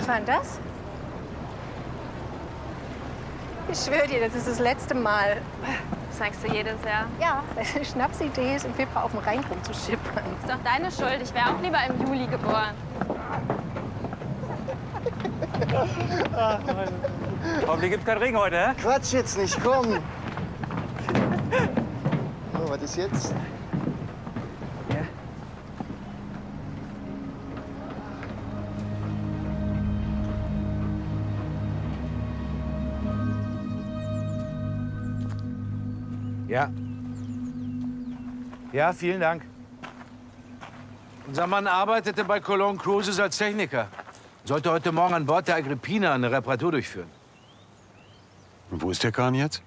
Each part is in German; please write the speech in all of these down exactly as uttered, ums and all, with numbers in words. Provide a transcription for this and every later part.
Was war denn das? Ich schwöre dir, das ist das letzte Mal. Das sagst du jedes Jahr. Ja, eine Schnapsidee ist, im Februar auf dem Rhein rumzuschippern. Ist doch deine Schuld. Ich wäre auch lieber im Juli geboren. Hoffentlich gibt's keinen Regen heute, hä? Quatsch jetzt nicht, komm. Oh, was ist jetzt? Ja. Ja, vielen Dank. Unser Mann arbeitete bei Cologne Cruises als Techniker. Sollte heute Morgen an Bord der Agrippina eine Reparatur durchführen. Und wo ist der Kahn jetzt?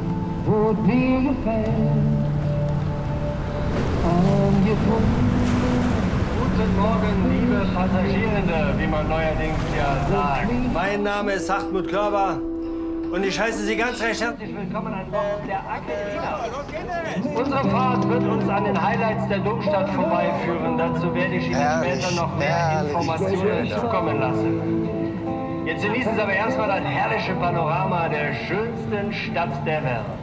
Guten Morgen, liebe Passagierende, wie man neuerdings ja sagt. Mein Name ist Hartmut Körber und ich heiße Sie ganz recht herzlich willkommen an Bord der Agrippina. Unsere Fahrt wird uns an den Highlights der Domstadt vorbeiführen. Dazu werde ich Ihnen Herrlich, später noch mehr herrlich. Informationen zukommen lassen. Jetzt genießen Sie aber erstmal das herrliche Panorama der schönsten Stadt der Welt.